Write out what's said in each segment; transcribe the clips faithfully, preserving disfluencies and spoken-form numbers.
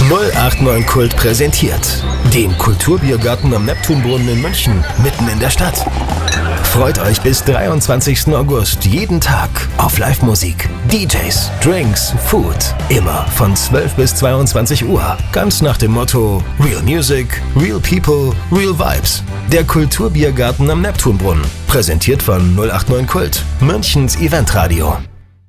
null acht neun Kult präsentiert den Kulturbiergarten am Neptunbrunnen in München, mitten in der Stadt. Freut euch bis dreiundzwanzigsten August jeden Tag auf Live-Musik, D Js, Drinks, Food. Immer von zwölf bis zweiundzwanzig Uhr. Ganz nach dem Motto Real Music, Real People, Real Vibes. Der Kulturbiergarten am Neptunbrunnen. Präsentiert von null acht neun Kult, Münchens Eventradio.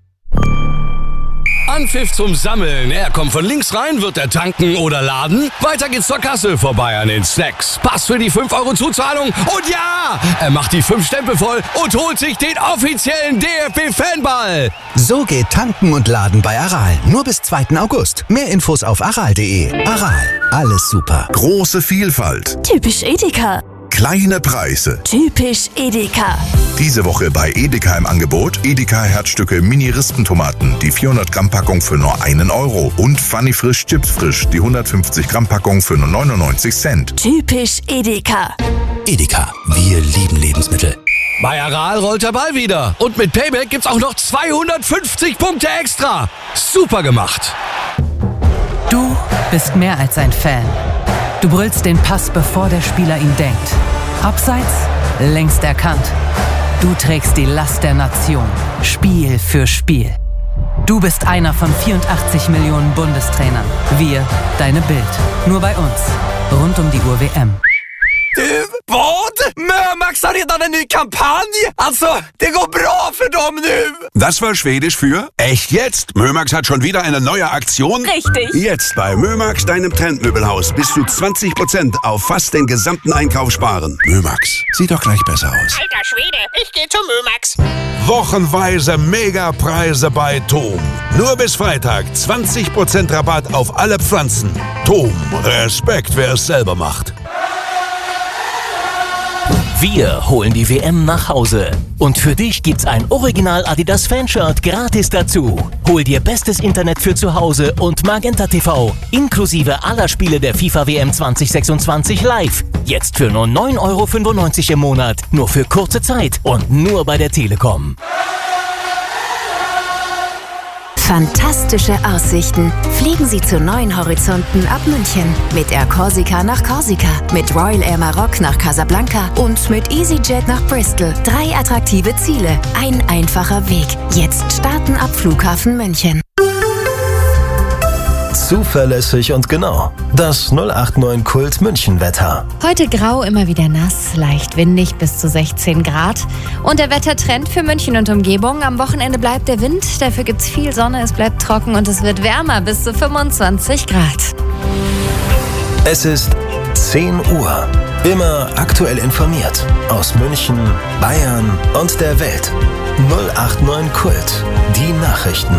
Anpfiff zum Sammeln. Er kommt von links rein, wird er tanken oder laden. Weiter geht's zur Kasse, vorbei an den Snacks. Pass für die fünf Euro Zuzahlung. Und ja, er macht die fünf Stempel voll und holt sich den offiziellen D F B-Fanball. So geht Tanken und Laden bei Aral. Nur bis zweiten August. Mehr Infos auf aral punkt de. Aral. Alles super. Große Vielfalt. Typisch Edeka. Kleine Preise. Typisch Edeka. Diese Woche bei Edeka im Angebot Edeka Herzstücke Mini-Rispentomaten, die vierhundert Gramm Packung für nur einen Euro und Funny Frisch Chips Frisch, die hundertfünfzig Gramm Packung für nur neunundneunzig Cent. Typisch Edeka. Edeka. Wir lieben Lebensmittel. Bei Aral rollt der Ball wieder. Und mit Payback gibt's auch noch zweihundertfünfzig Punkte extra. Super gemacht. Du bist mehr als ein Fan. Du brüllst den Pass, bevor der Spieler ihn denkt. Abseits, längst erkannt. Du trägst die Last der Nation, Spiel für Spiel. Du bist einer von vierundachtzig Millionen Bundestrainern. Wir, deine Bild. Nur bei uns. Rund um die Uhr W M. Du, vad? Mömax har redan en ny kampanj! Alltså, det går bra för dem nu! Das war Schwedisch für echt jetzt? Mömax hat schon wieder eine neue Aktion? Richtig. Jetzt bei Mömax, deinem Trendmöbelhaus, bis zu zwanzig Prozent auf fast den gesamten Einkauf sparen. Mömax, sieht doch gleich besser aus. Alter Schwede, ich geh zu Mömax. Wochenweise Megapreise bei Tom. Nur bis Freitag zwanzig Prozent Rabatt auf alle Pflanzen. Tom, Respekt, wer es selber macht. Wir holen die W M nach Hause. Und für dich gibt's ein Original Adidas Fanshirt gratis dazu. Hol dir bestes Internet für zu Hause und Magenta T V inklusive aller Spiele der FIFA W M zwanzig sechsundzwanzig live. Jetzt für nur neun Euro fünfundneunzig im Monat. Nur für kurze Zeit und nur bei der Telekom. Fantastische Aussichten. Fliegen Sie zu neuen Horizonten ab München. Mit Air Corsica nach Korsika, mit Royal Air Maroc nach Casablanca und mit EasyJet nach Bristol. Drei attraktive Ziele, ein einfacher Weg. Jetzt starten ab Flughafen München. Zuverlässig und genau. Das null acht neun Kult München Wetter. Heute grau, immer wieder nass, leicht windig bis zu sechzehn Grad. Und der Wettertrend für München und Umgebung. Am Wochenende bleibt der Wind, dafür gibt's viel Sonne, es bleibt trocken und es wird wärmer bis zu fünfundzwanzig Grad. Es ist zehn Uhr. Immer aktuell informiert. Aus München, Bayern und der Welt. null acht neun Kult. Die Nachrichten.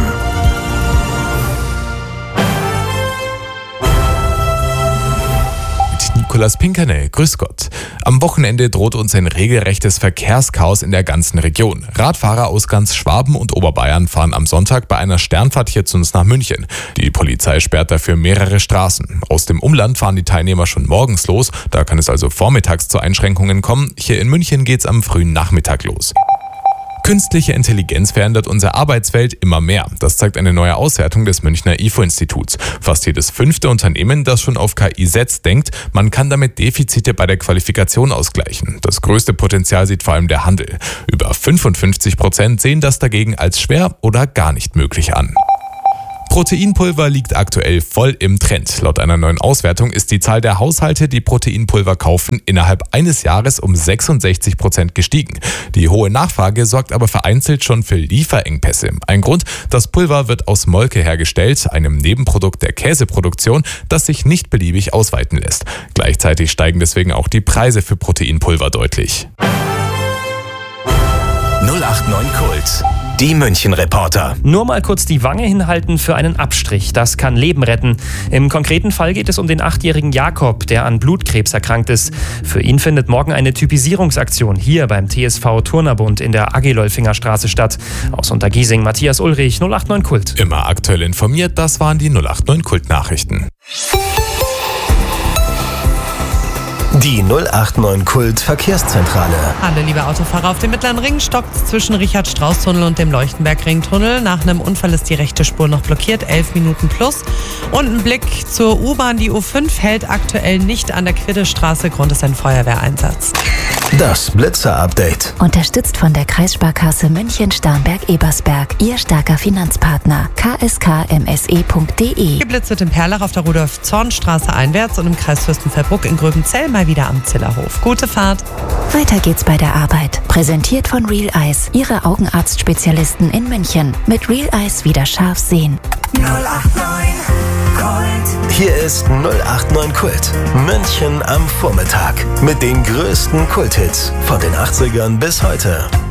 Nikolaus Pinkernell, grüß Gott. Am Wochenende droht uns ein regelrechtes Verkehrschaos in der ganzen Region. Radfahrer aus ganz Schwaben und Oberbayern fahren am Sonntag bei einer Sternfahrt hier zu uns nach München. Die Polizei sperrt dafür mehrere Straßen. Aus dem Umland fahren die Teilnehmer schon morgens los, da kann es also vormittags zu Einschränkungen kommen. Hier in München geht's am frühen Nachmittag los. Künstliche Intelligenz verändert unsere Arbeitswelt immer mehr. Das zeigt eine neue Auswertung des Münchner I F O-Instituts. Fast jedes fünfte Unternehmen, das schon auf K I setzt, denkt, man kann damit Defizite bei der Qualifikation ausgleichen. Das größte Potenzial sieht vor allem der Handel. Über fünfundfünfzig Prozent sehen das dagegen als schwer oder gar nicht möglich an. Proteinpulver liegt aktuell voll im Trend. Laut einer neuen Auswertung ist die Zahl der Haushalte, die Proteinpulver kaufen, innerhalb eines Jahres um sechsundsechzig Prozent gestiegen. Die hohe Nachfrage sorgt aber vereinzelt schon für Lieferengpässe. Ein Grund, das Pulver wird aus Molke hergestellt, einem Nebenprodukt der Käseproduktion, das sich nicht beliebig ausweiten lässt. Gleichzeitig steigen deswegen auch die Preise für Proteinpulver deutlich. null acht neun Kult. Die München-Reporter. Nur mal kurz die Wange hinhalten für einen Abstrich. Das kann Leben retten. Im konkreten Fall geht es um den achtjährigen Jakob, der an Blutkrebs erkrankt ist. Für ihn findet morgen eine Typisierungsaktion hier beim T S V Turnerbund in der Agilolfinger Straße statt. Aus Untergiesing, Matthias Ulrich, null acht neun Kult. Immer aktuell informiert, das waren die null acht neun Kult-Nachrichten. Die null acht neun Kult Verkehrszentrale. Hallo liebe Autofahrer, auf dem Mittleren Ring stockt zwischen Richard-Strauß-Tunnel und dem Leuchtenberg-Ring-Tunnel. Nach einem Unfall ist die rechte Spur noch blockiert, elf Minuten plus. Und ein Blick zur U-Bahn, die U fünf hält aktuell nicht an der Quiddestraße, Grund ist ein Feuerwehreinsatz. Das Blitzer-Update. Unterstützt von der Kreissparkasse München-Starnberg-Ebersberg, Ihr starker Finanzpartner. k s k m s e punkt d e. Geblitzt wird in Perlach auf der Rudolf-Zorn-Straße einwärts und im Kreis Fürstenfeldbruck in Gröbenzell mal wieder am Zillerhof. Gute Fahrt. Weiter geht's bei der Arbeit. Präsentiert von Real Eyes, Ihre Augenarztspezialisten in München. Mit Real Eyes wieder scharf sehen. null acht neun Kult. Hier ist null acht neun Kult. München am Vormittag. Mit den größten Kulthits von den achtzigern bis heute.